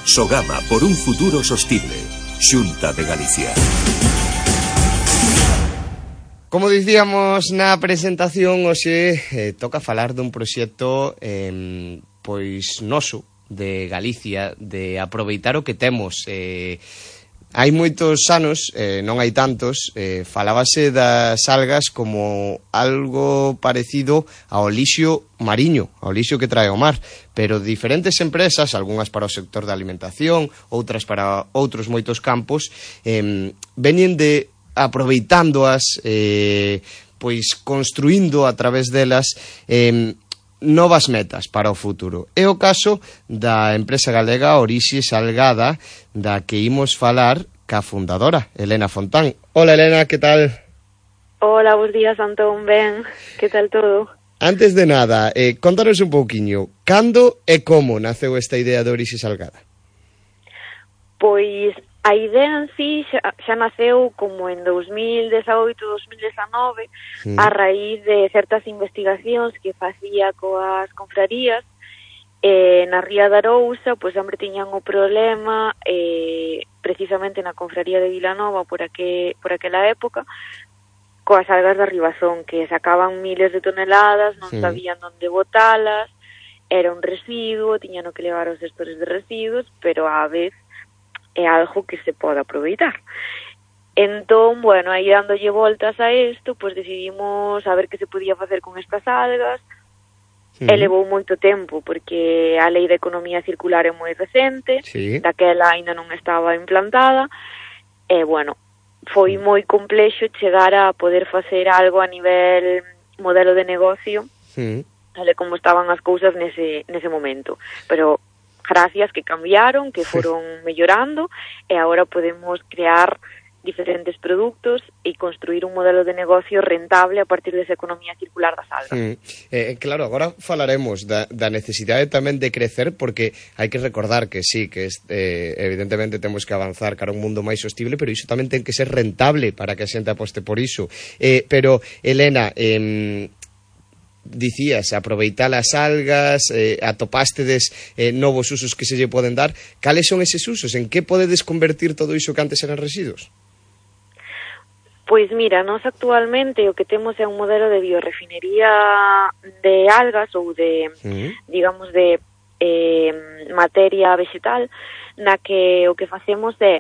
Sogama por un futuro sostible. Xunta de Galicia. Como dicíamos na presentación, hoxe toca falar dun proxecto pois noso, de Galicia, de aproveitar o que temos. Hai moitos anos, non hai tantos, falábase das algas como algo parecido ao lixo mariño, ao lixo que trae o mar, pero diferentes empresas, algunhas para o sector da alimentación, outras para outros moitos campos, veñen de aproveitándoas, pois construindo a través delas novas metas para o futuro. É o caso da empresa galega Orixe Salgada, da que imos falar ca fundadora, Elena Fontán. Hola, Elena, que tal? Hola, bons días, Antón, ben, que tal todo? Antes de nada, contanos un pouquiño, cando e como naceu esta idea de Orixe Salgada? Pois a idea en sí xa naceu como en 2018-2019 a raíz de certas investigacións que facía coas confrarías. Na Ría de Arousa, pois sempre tiñan o problema, precisamente na confraría de Vilanova por aquela época, coas algas da Ribazón, que sacaban miles de toneladas, non sabían onde botalas, era un residuo, tiñan que levar os gestores de residuos, pero á vez é algo que se pode aproveitar. Entón, bueno, aí dándolle voltas a isto, pois decidimos a ver que se podía facer con estas algas. E levou moito tempo, porque a lei de economía circular é moi recente, daquela aínda non estaba implantada, e, bueno, foi moi complexo chegar a poder facer algo a nivel modelo de negocio, tal como estaban as cousas nese momento. Pero gracias que cambiaron, que foron mellorando, e agora podemos crear diferentes produtos e construir un modelo de negocio rentable a partir desa economía circular das algas. Claro, agora falaremos da necesidade tamén de crecer, porque hai que recordar que sí, que evidentemente temos que avanzar cara a un mundo máis sostible, pero iso tamén ten que ser rentable para que a xente aposte por iso. Pero, Elena, dicías, aproveitar as algas, atopástedes novos usos que se lle poden dar. Cales son eses usos? En que podedes convertir todo iso que antes eran residuos? Pois mira, nós actualmente o que temos é un modelo de biorrefinería de algas ou de, digamos, de materia vegetal, na que o que facemos é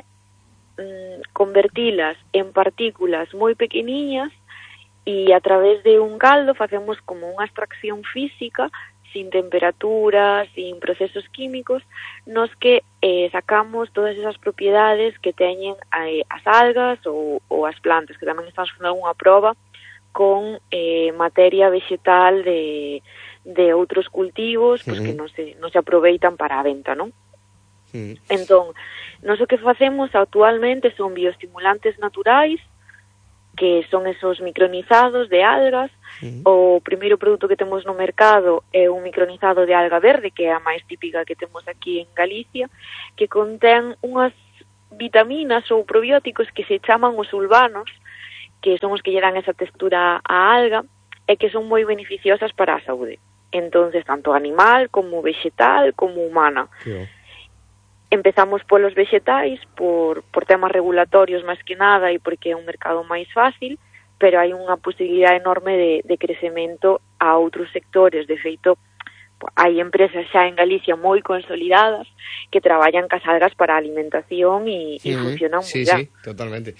convertilas en partículas moi pequeniñas e a través de un caldo facemos como unha extracción física, sin temperatura, sin procesos químicos, nos que sacamos todas esas propiedades que teñen as algas ou as plantas, que tamén estamos facendo unha proba con materia vegetal de outros cultivos, pues, que non se aproveitan para a venta, non? Entón, nos o que facemos actualmente son bioestimulantes naturais, que son esos micronizados de algas. O primeiro produto que temos no mercado é un micronizado de alga verde, que é a máis típica que temos aquí en Galicia, que contén unhas vitaminas ou probióticos que se chaman os ulvanos, que son os que lle dan esa textura á alga, e que son moi beneficiosas para a saúde. Entonces, tanto animal, como vegetal, como humana. Empezamos polos vegetais, por temas regulatorios máis que nada, e porque é un mercado máis fácil, pero hai unha posibilidade enorme de crecemento a outros sectores. De feito, hai empresas xa en Galicia moi consolidadas que traballan cas algas para a alimentación e funcionan moi ben. Sí, totalmente.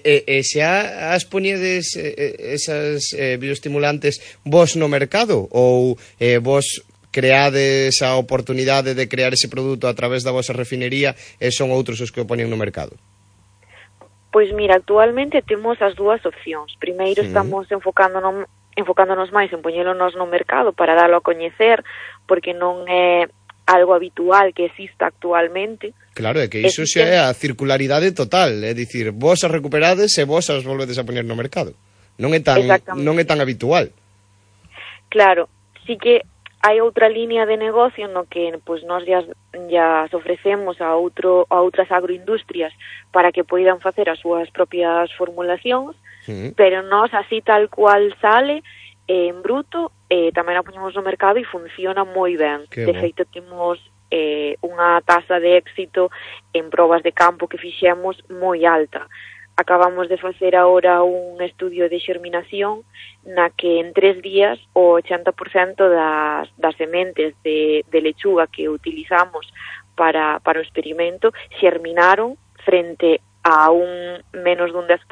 Xa as poñedes esas bioestimulantes vos no mercado, ou vos creades a oportunidade de crear ese produto a través da vosa refinería e son outros os que o poñen no mercado? Pois mira, actualmente temos as dúas opcións. Primeiro estamos enfocándonos máis en poñélonos no mercado para darlo a coñecer, porque non é algo habitual que exista actualmente. Claro, é que iso xa é a circularidade total, é dicir, vos as recuperades e vos as volvedes a poñer no mercado. Non é tan habitual. Claro, sí que hai outra línea de negocio no que pues, nós ya ofrecemos a outras agroindustrias para que poidan facer as súas propias formulacións, pero nós así tal cual sale en bruto, tamén a poñemos no mercado e funciona moi ben. De feito, temos unha tasa de éxito en probas de campo que fixemos moi alta. Acabamos de facer agora un estudio de xerminación na que en 3 días o 80% das sementes de lechuga que utilizamos para o experimento xerminaron frente a un menos dun 10%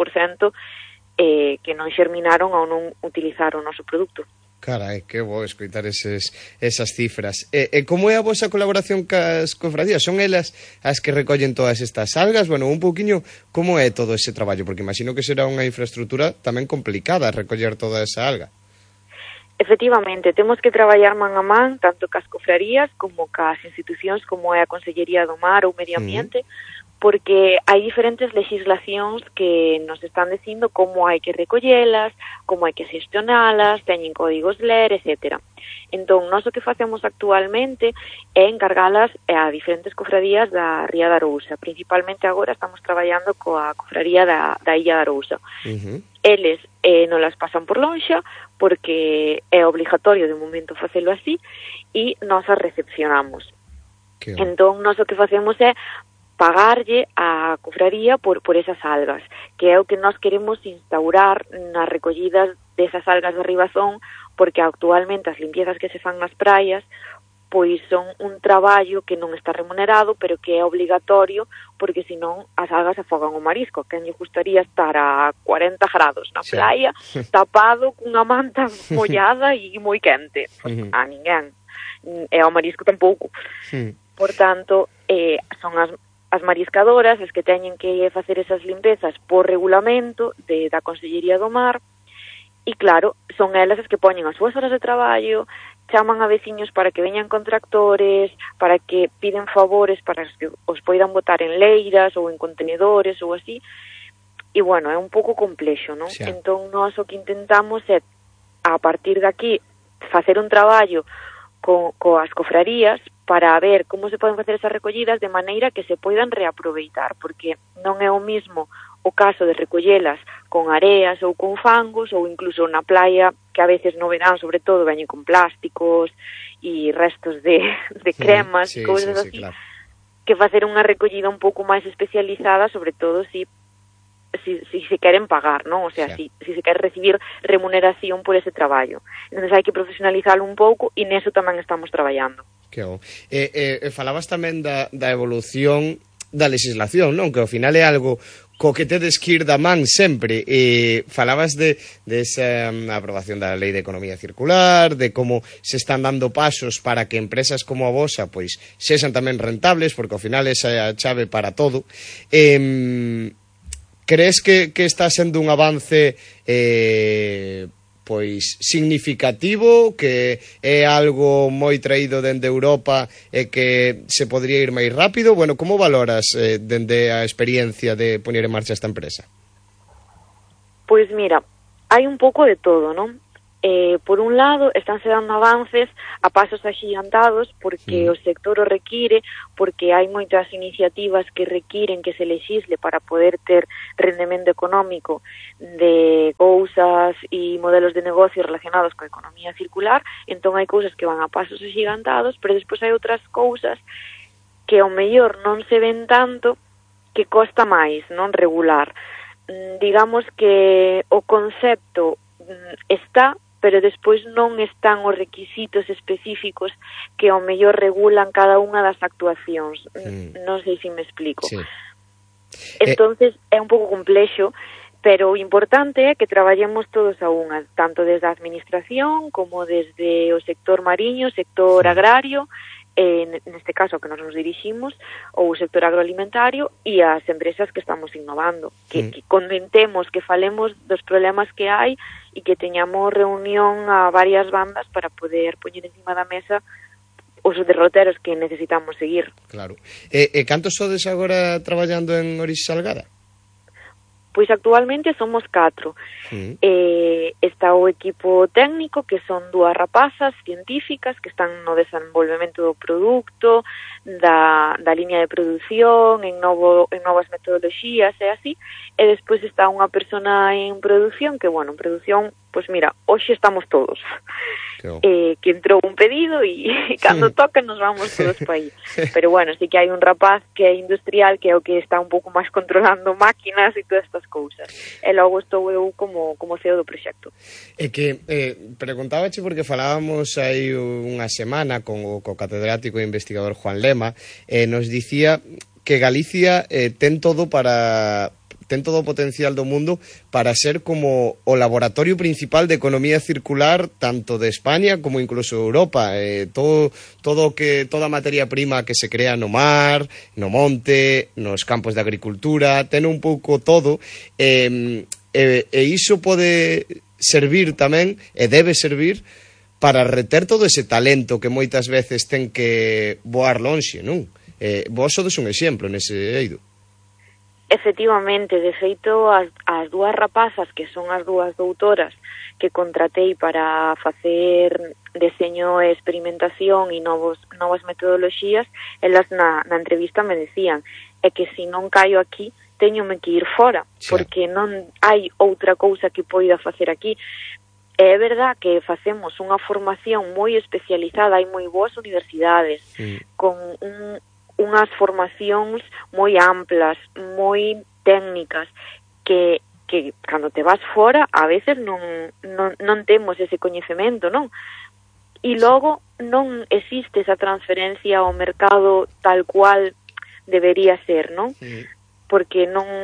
que non xerminaron ou non utilizaron o noso produto. Carai, que bo escoitar esas cifras. E como é a vosa colaboración cas cofradías? Son elas as que recollen todas estas algas? Bueno, un pouquiño, como é todo ese traballo? Porque imagino que será unha infraestructura tamén complicada recoller toda esa alga. Efectivamente, temos que traballar man a man, tanto cas cofrarías como cas institucións como é a Consellería do Mar ou Medio Ambiente, porque hai diferentes legislacións que nos están dicindo como hai que recollelas, como hai que xestionalas, teñen códigos LER, etc. Entón, nós o que facemos actualmente é encargalas a diferentes cofradías da Ría de Arousa. Principalmente agora estamos traballando coa cofradía da Illa de Arousa. Eles non las pasan por lonxa porque é obligatorio de momento facelo así e nós as recepcionamos. Entón, nós o que facemos é pagarlle a cofraría por esas algas, que é o que nós queremos instaurar nas recollidas desas algas de Ribazón, porque actualmente as limpiezas que se fan nas praias pois son un traballo que non está remunerado, pero que é obligatorio, porque senón as algas afogan o marisco. Quen lle gustaría estar a 40 grados na praia, tapado cunha manta mollada e moi quente? A ninguén. E ao marisco tampouco. Por tanto, son as mariscadoras as que teñen que facer esas limpezas por regulamento da Consellería do Mar, e claro, son elas as que poñen as súas horas de traballo, chaman a veciños para que veñan con tractores, para que piden favores para que os poidan botar en leiras ou en contenedores ou así, e bueno, é un pouco complexo, non? Entón, nós o que intentamos é, a partir de aquí, facer un traballo coas cofrarías para ver como se poden facer esas recollidas de maneira que se poidan reaproveitar, porque non é o mismo o caso de recollelas con areas ou con fangos ou incluso na playa, que a veces no verán, sobre todo, veñen con plásticos e restos de cremas e cousas así, claro, que facer unha recollida un pouco máis especializada, sobre todo si se queren pagar, non? O sea, si se quere recibir remuneración por ese traballo. Entón, hai que profesionalizalo un pouco e neso tamén estamos traballando. Que bo. Falabas tamén da evolución da legislación, non? Que ao final é algo co que tedes que ir da man sempre. Falabas de esa aprobación da Lei de Economía Circular, de como se están dando pasos para que empresas como a vosa pois sexan tamén rentables, porque ao final esa é a chave para todo. Crees que está sendo un avance pois significativo, que é algo moi traído dende Europa e que se podría ir máis rápido? Bueno, como valoras dende a experiencia de poñer en marcha esta empresa? Pois mira, hai un pouco de todo, non? Por un lado, estánse dando avances a pasos axigantados porque o sector o require, porque hai moitas iniciativas que requiren que se legisle para poder ter rendemento económico de cousas e modelos de negocio relacionados coa economía circular. Entón hai cousas que van a pasos axigantados, pero despois hai outras cousas que ao mellor non se ven tanto, que costa máis non regular. Digamos que o concepto está, pero despois non están os requisitos específicos que ao mellor regulan cada unha das actuacións. Non sei se me explico. Entonces, é un pouco complexo, pero o importante é que traballemos todos a unha, tanto desde a administración como desde o sector mariño, sector agrario, neste caso que nos diriximos, ou o sector agroalimentario e as empresas que estamos innovando, que comentemos, que falemos dos problemas que hai e que teñamos reunión a varias bandas para poder poñer encima da mesa os derroteros que necesitamos seguir. Claro. Cantos sodes agora traballando en Orixe Salgada? Pois actualmente somos 4. Está o equipo técnico, que son 2 rapazas científicas que están no desenvolvemento do produto, da liña de produción, en novas metodoloxías e así, e despois está unha persona en produción, que, bueno, en produción pois mira, hoxe estamos todos. Que entrou un pedido e cando toca nos vamos todos para aí. Pero bueno, sí que hai un rapaz que é industrial, que é o que está un pouco máis controlando máquinas e todas estas cousas. E logo estou eu como CEO do proxecto. É que preguntábache porque falábamos aí unha semana con o catedrático e investigador Juan Lema, nos dicía que Galicia ten todo o potencial do mundo para ser como o laboratorio principal de economía circular tanto de España como incluso Europa. Toda a materia prima que se crea no mar, no monte, nos campos de agricultura, ten un pouco todo, e iso pode servir tamén, e debe servir, para reter todo ese talento que moitas veces ten que voar lonxe, non? Vos sodes un exemplo nese eido. Efectivamente, de feito, as dúas rapazas, que son as dúas doutoras que contratei para facer deseño e experimentación e novas metodoloxías, elas na entrevista me decían que se non caio aquí, teñome que ir fora, porque non hai outra cousa que poida facer aquí. É verdad que facemos unha formación moi especializada, hai moi boas universidades, con unhas formacións moi amplas, moi técnicas, que cando te vas fora, a veces non temos ese coñecemento, non? E logo non existe esa transferencia ao mercado tal cual debería ser, non? Porque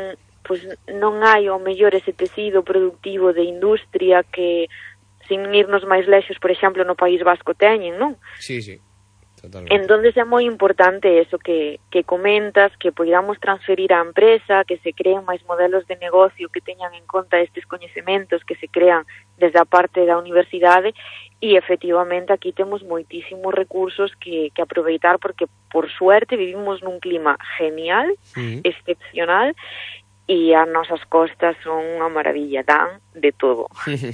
non hai ao mellor ese tecido productivo de industria que, sin irnos máis lexos, por exemplo, no País Vasco teñen, non? Sí. Totalmente. Entonces é moi importante eso que comentas, que poidamos transferir á empresa, que se creen máis modelos de negocio que teñan en conta estes coñecementos que se crean desde a parte da universidade, e efectivamente aquí temos moitísimos recursos que aproveitar, porque por suerte vivimos nun clima genial, excepcional, e as nosas costas son unha maravilla, dan de todo.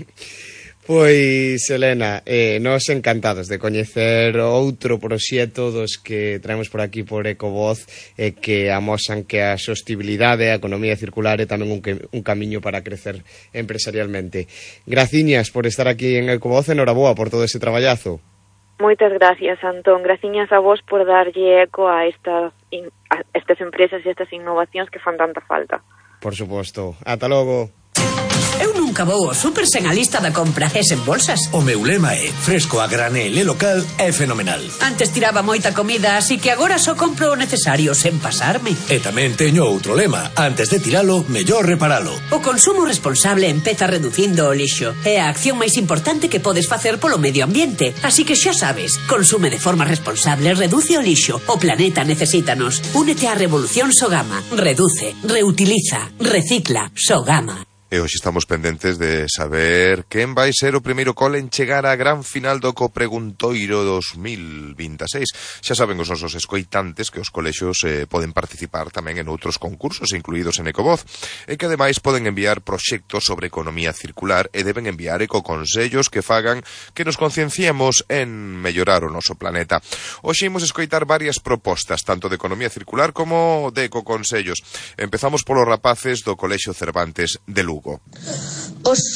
Pois, Elena, nós encantados de coñecer outro proxecto dos que traemos por aquí por Ecovoz, que amosan que a sostibilidade, a economía circular é tamén un camiño para crecer empresarialmente. Graciñas por estar aquí en Ecovoz, enhoraboa por todo ese traballazo. Moitas gracias, Antón. Graciñas a vos por darlle eco a estas empresas e estas innovacións que fan tanta falta. Por suposto. Ata logo. Eu nunca vou ao super sen a lista da compra e sen bolsas. O meu lema é fresco a granel e local é fenomenal. Antes tiraba moita comida, así que agora só compro o necesario sen pasarme. E tamén teño outro lema: antes de tiralo, mellor reparalo. O consumo responsable empeza reducindo o lixo. É a acción máis importante que podes facer polo medio ambiente. Así que xa sabes, consume de forma responsable, reduce o lixo. O planeta necesítanos. Únete á revolución Sogama. Reduce, reutiliza, recicla. Sogama. E hoxe estamos pendentes de saber quen vai ser o primeiro col en chegar á gran final do Copreguntoiro 2026. Xa saben os nosos escoitantes que os colexios poden participar tamén en outros concursos incluídos en Ecovoz, e que ademais poden enviar proxectos sobre economía circular e deben enviar ecoconsellos que fagan que nos concienciemos en mellorar o noso planeta. Hoxe imos escoitar varias propostas, tanto de economía circular como de ecoconsellos. Empezamos polos rapaces do Colexio Cervantes de Lugo. Os